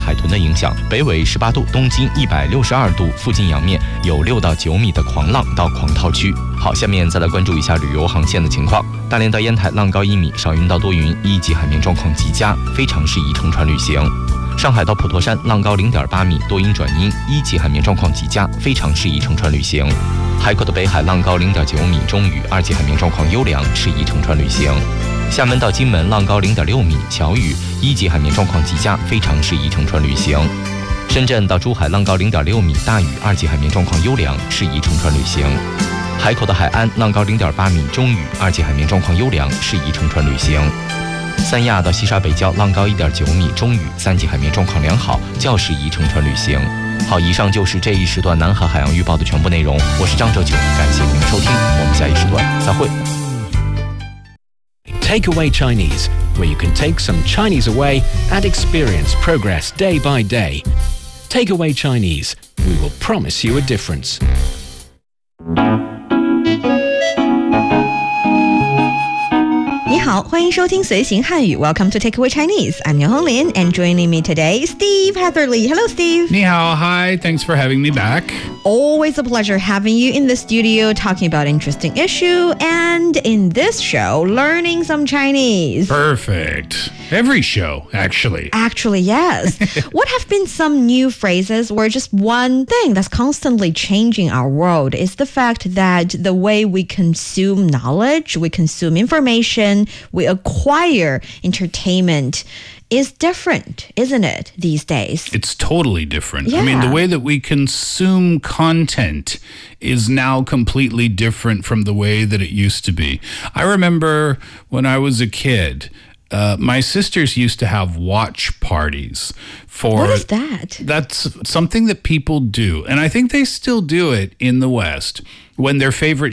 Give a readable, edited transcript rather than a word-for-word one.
海豚的影响，北纬18度，东经162度，附近洋面有6到9米的狂浪到狂涛区。好，下面再来关注一下旅游航线的情况。大连到烟台浪高1米，少云到多云，1级海面状况极佳，非常适宜乘船旅行。上海到普陀山浪高0.8米，多云转阴，1级海面状况极佳，非常适宜乘船旅行。海口的北海浪高0.9米，中雨，2级海面状况优良，适宜乘船旅行。厦门到金门浪高0.6米，小雨，1级海面状况极佳，非常适宜乘船旅行。深圳到珠海浪高0.6米，大雨，2级海面状况优良，适宜乘船旅行。海口的海安浪高0.8米，中雨，2级海面状况优良，适宜乘船旅行。三亚到西沙北礁浪高1.9米，中雨，3级海面状况良好，较适宜乘船旅行。好，以上就是这一时段南海海洋预报的全部内容。我是张哲九，感谢您的收听，我们下一时段再会。 Takeaway Chinese, where you can take some Chinese away and experience progress day by day. Takeaway Chinese, we will promise you a difference. 你好，欢迎收听随行汉语 Welcome to Takeaway Chinese. I'm Yang Honglin, and joining me today, Steve Hatherley. Hello, Steve. 你好, hi. Thanks for having me back. Always a pleasure having you in the studio talking about interesting issue and in this show, learning some Chinese. Perfect. Every show, actually. Actually, yes. What have been some new phrases or just one thing that's constantly changing our world is the fact that the way we consume knowledge, we consume information, we acquire entertainment is different, isn't it, these days? It's totally different. Yeah. I mean, the way that we consume content is now completely different from the way that it used to be. I remember when I was a kid, my sisters used to have watch parties for... What is that? That's something that people do. And I think they still do it in the West when their favorite